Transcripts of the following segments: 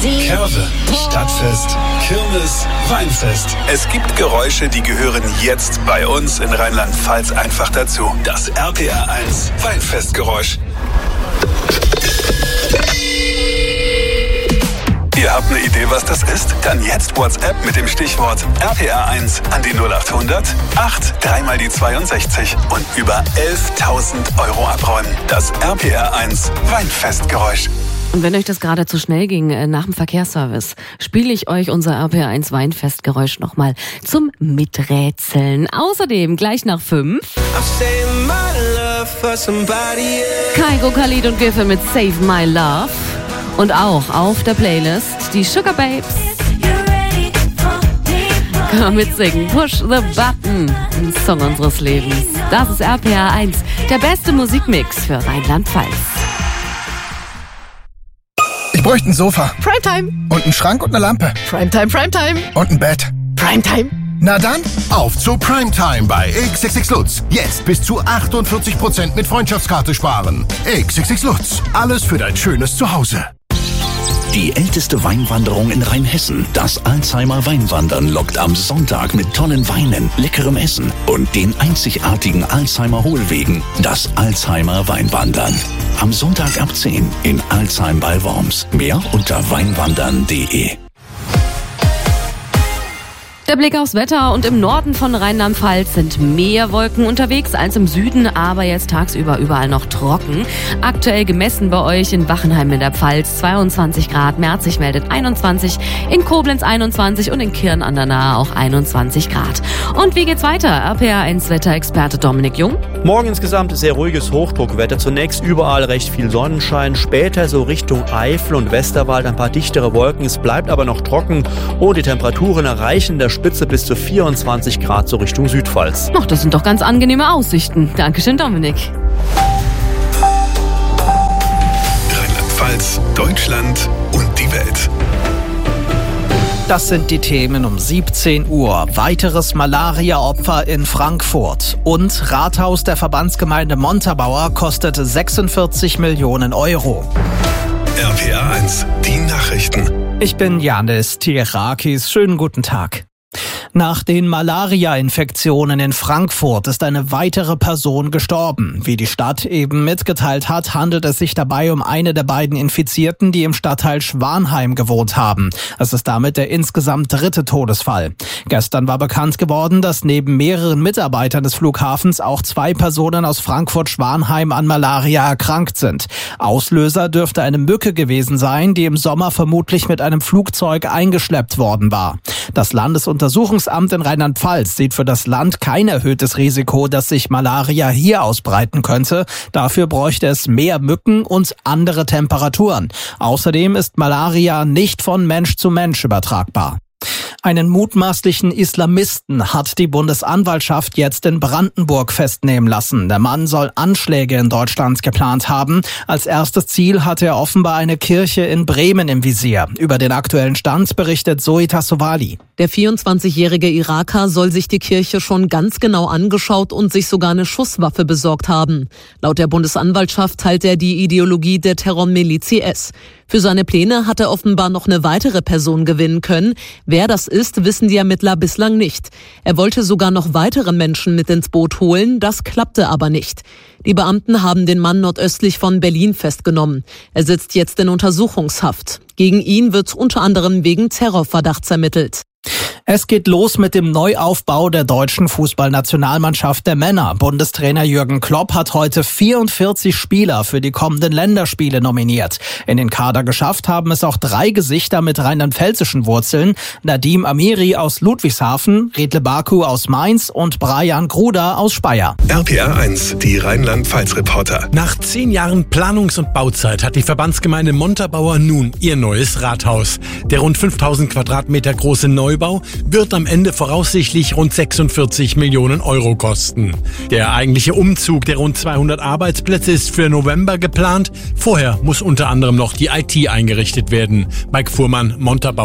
Curve, Stadtfest, Kirmes, Weinfest. Es gibt Geräusche, die gehören jetzt bei uns in Rheinland-Pfalz einfach dazu. Das RPR 1 Weinfestgeräusch. Ihr habt eine Idee, was das ist? Dann jetzt WhatsApp mit dem Stichwort RPR1 an die 0800 8 3 mal die 62 und über 11.000 € abräumen. Das RPR1 Weinfestgeräusch. Und wenn euch das gerade zu schnell ging nach dem Verkehrsservice, spiele ich euch unser RPR1 Weinfestgeräusch nochmal zum Miträtseln. Außerdem gleich nach 5. Kygo, Khalid und Giffen mit Save My Love. Und auch auf der Playlist die Sugar Babes. Können wir mitsingen. Push the Button. Ein Song unseres Lebens. Das ist RPR1. Der beste Musikmix für Rheinland-Pfalz. Ich bräuchte ein Sofa. Primetime. Und einen Schrank und eine Lampe. Primetime, Primetime. Und ein Bett. Primetime. Na dann, auf zu Primetime bei XXX Lutz. Jetzt bis zu 48% mit Freundschaftskarte sparen. XXX Lutz. Alles für dein schönes Zuhause. Die älteste Weinwanderung in Rheinhessen, das Alzheimer Weinwandern, lockt am Sonntag mit tollen Weinen, leckerem Essen und den einzigartigen Alzheimer Hohlwegen, das Alzheimer Weinwandern. Am Sonntag ab 10 in Alzheim bei Worms. Mehr unter weinwandern.de. Der Blick aufs Wetter und im Norden von Rheinland-Pfalz sind mehr Wolken unterwegs als im Süden, aber jetzt tagsüber überall noch trocken. Aktuell gemessen bei euch in Wachenheim in der Pfalz 22 Grad, Merzig meldet 21, in Koblenz 21 und in Kirn an der Nahe auch 21 Grad. Und wie geht's weiter? RPR1 Wetterexperte Dominik Jung. Morgen insgesamt sehr ruhiges Hochdruckwetter. Zunächst überall recht viel Sonnenschein, später so Richtung Eifel und Westerwald ein paar dichtere Wolken. Es bleibt aber noch trocken und die Temperaturen erreichen der Spitze bis zu 24 Grad so Richtung Südpfalz. Ach, das sind doch ganz angenehme Aussichten. Dankeschön, Dominik. Rheinland-Pfalz, Deutschland und die Welt. Das sind die Themen um 17 Uhr. Weiteres Malaria-Opfer in Frankfurt. Und Rathaus der Verbandsgemeinde Montabaur kostet 46 Millionen €. RPR 1, die Nachrichten. Ich bin Janis Tierakis. Schönen guten Tag. Nach den Malaria-Infektionen in Frankfurt ist eine weitere Person gestorben. Wie die Stadt eben mitgeteilt hat, handelt es sich dabei um eine der beiden Infizierten, die im Stadtteil Schwanheim gewohnt haben. Es ist damit der insgesamt 3. Todesfall. Gestern war bekannt geworden, dass neben mehreren Mitarbeitern des Flughafens auch 2 Personen aus Frankfurt-Schwanheim an Malaria erkrankt sind. Auslöser dürfte eine Mücke gewesen sein, die im Sommer vermutlich mit einem Flugzeug eingeschleppt worden war. Das Landesuntersuchungsamt in Rheinland-Pfalz sieht für das Land kein erhöhtes Risiko, dass sich Malaria hier ausbreiten könnte. Dafür bräuchte es mehr Mücken und andere Temperaturen. Außerdem ist Malaria nicht von Mensch zu Mensch übertragbar. Einen mutmaßlichen Islamisten hat die Bundesanwaltschaft jetzt in Brandenburg festnehmen lassen. Der Mann soll Anschläge in Deutschland geplant haben. Als erstes Ziel hatte er offenbar eine Kirche in Bremen im Visier. Über den aktuellen Stand berichtet Zoe Tassovali. Der 24-jährige Iraker soll sich die Kirche schon ganz genau angeschaut und sich sogar eine Schusswaffe besorgt haben. Laut der Bundesanwaltschaft teilt er die Ideologie der Terrormiliz IS. Für seine Pläne hat er offenbar noch eine weitere Person gewinnen können. Wer das ist, wissen die Ermittler bislang nicht. Er wollte sogar noch weitere Menschen mit ins Boot holen, das klappte aber nicht. Die Beamten haben den Mann nordöstlich von Berlin festgenommen. Er sitzt jetzt in Untersuchungshaft. Gegen ihn wird unter anderem wegen Terrorverdachts ermittelt. Es geht los mit dem Neuaufbau der deutschen Fußballnationalmannschaft der Männer. Bundestrainer Jürgen Klopp hat heute 44 Spieler für die kommenden Länderspiele nominiert. In den Kader geschafft haben es auch 3 Gesichter mit rheinland-pfälzischen Wurzeln. Nadim Amiri aus Ludwigshafen, Redle Baku aus Mainz und Brian Gruder aus Speyer. RPR 1, die Rheinland-Pfalz-Reporter. Nach 10 Jahren Planungs- und Bauzeit hat die Verbandsgemeinde Montabaur nun ihr neues Rathaus. Der rund 5000 Quadratmeter große Neubau wird am Ende voraussichtlich rund 46 Millionen € kosten. Der eigentliche Umzug der rund 200 Arbeitsplätze ist für November geplant. Vorher muss unter anderem noch die IT eingerichtet werden. Mike Fuhrmann, Montabaur.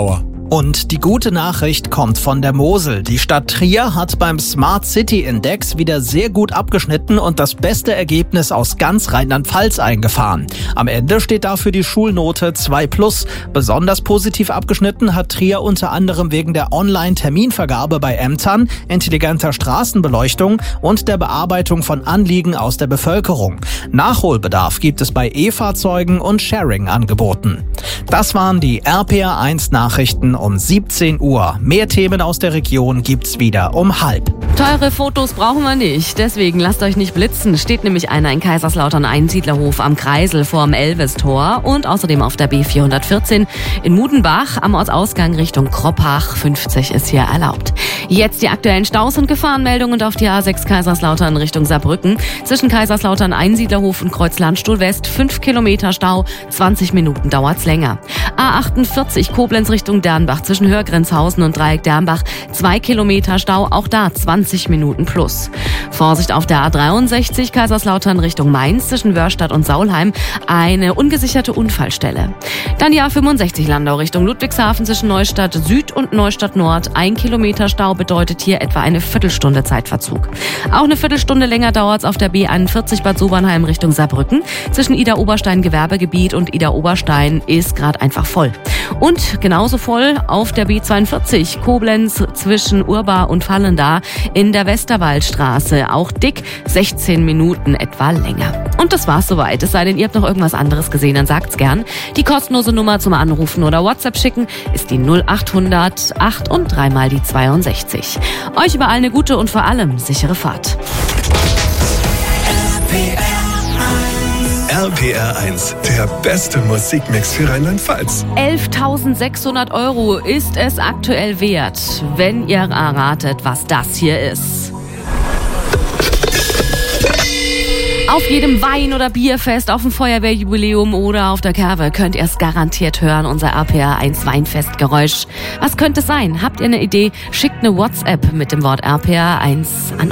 Und die gute Nachricht kommt von der Mosel. Die Stadt Trier hat beim Smart City Index wieder sehr gut abgeschnitten und das beste Ergebnis aus ganz Rheinland-Pfalz eingefahren. Am Ende steht dafür die Schulnote 2+. Besonders positiv abgeschnitten hat Trier unter anderem wegen der Online-Terminvergabe bei Ämtern, intelligenter Straßenbeleuchtung und der Bearbeitung von Anliegen aus der Bevölkerung. Nachholbedarf gibt es bei E-Fahrzeugen und Sharing-Angeboten. Das waren die RPR1 Nachrichten um 17 Uhr. Mehr Themen aus der Region gibt's wieder um 12:30. Teure Fotos brauchen wir nicht, deswegen lasst euch nicht blitzen. Steht nämlich einer in Kaiserslautern Einsiedlerhof am Kreisel vorm Elvis-Tor und außerdem auf der B414 in Mudenbach am Ortsausgang Richtung Kroppach. 50 ist hier erlaubt. Jetzt die aktuellen Staus und Gefahrenmeldungen auf die A6 Kaiserslautern Richtung Saarbrücken. Zwischen Kaiserslautern Einsiedlerhof und Kreuz Landstuhl West 5 Kilometer Stau, 20 Minuten dauert's länger. A48 Koblenz Richtung Dernbach zwischen Hörgrenzhausen und Dreieck Dernbach 2 Kilometer Stau, auch da 20 Minuten plus. Vorsicht auf der A63 Kaiserslautern Richtung Mainz zwischen Wörstadt und Saulheim, eine ungesicherte Unfallstelle. Dann die A65 Landau Richtung Ludwigshafen zwischen Neustadt Süd und Neustadt Nord, 1 Kilometer Stau bedeutet hier etwa eine Viertelstunde Zeitverzug. Auch eine Viertelstunde länger dauert's auf der B41 Bad Sobernheim Richtung Saarbrücken. Zwischen Ida-Oberstein Gewerbegebiet und Ida-Oberstein ist gerade einfach voll. Und genauso voll auf der B42 Koblenz zwischen Urba und Vallendar in der Westerwaldstraße. Auch dick 16 Minuten etwa länger. Und das war's soweit. Es sei denn, ihr habt noch irgendwas anderes gesehen, dann sagt's gern. Die kostenlose Nummer zum Anrufen oder WhatsApp schicken ist die 0800 8 und 3 mal die 62. Euch überall eine gute und vor allem sichere Fahrt. RPR1, der beste Musikmix für Rheinland-Pfalz. 11.600 € ist es aktuell wert, wenn ihr erratet, was das hier ist. Auf jedem Wein- oder Bierfest, auf dem Feuerwehrjubiläum oder auf der Kerwe könnt ihr es garantiert hören, unser RPR1 Weinfestgeräusch. Was könnte es sein? Habt ihr eine Idee? Schickt eine WhatsApp mit dem Wort RPR1 an